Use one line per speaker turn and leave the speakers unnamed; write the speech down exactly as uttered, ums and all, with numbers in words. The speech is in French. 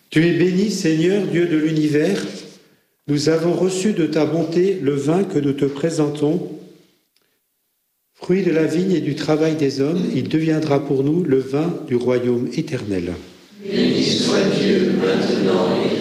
Tu es béni, Seigneur, Dieu de l'univers. Nous avons reçu de ta bonté le vin que nous te présentons. Fruit de la vigne et du travail des hommes, il deviendra pour nous le vin du royaume éternel.
Béni soit Dieu, maintenant et